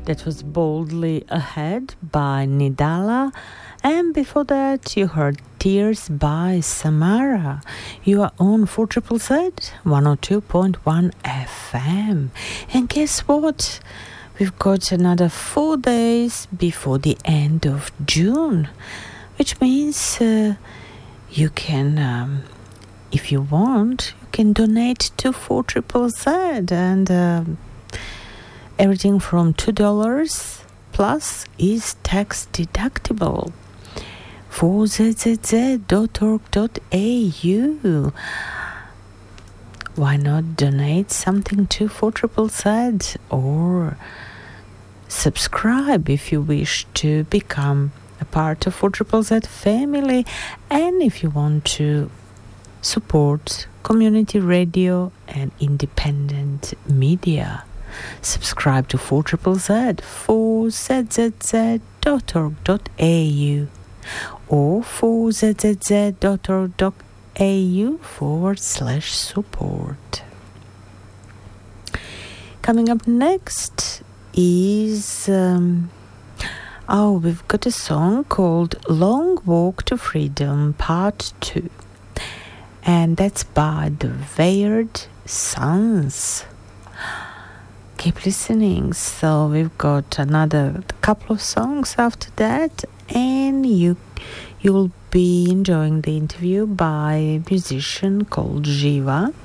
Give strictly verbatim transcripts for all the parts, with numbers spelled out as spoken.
That was Boldly Ahead by Nidala. And before that, you heard Tears by Samara. You are on four Z Z Z, one oh two point one F M. And guess what? We've got another four days before the end of June, which means uh, you can, um, if you want, you can donate to four Z Z Z. And uh, everything from two dollars plus is tax deductible. four z z z dot org dot a u. Why not donate something to four Z Z Z or subscribe if you wish to become a part of four Z Z Z family, and if you want to support community radio and independent media. Subscribe to four Z Z Z, four z z z dot org dot a u or four z z z dot org dot a u forward slash support. Coming up next is, um, oh, we've got a song called Long Walk to Freedom Part two. And that's by the Weird Sons. Keep listening. So we've got another couple of songs after that, and you you'll be enjoying the interview by a musician called Jiva.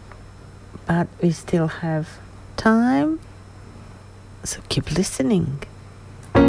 But we still have time, so keep listening.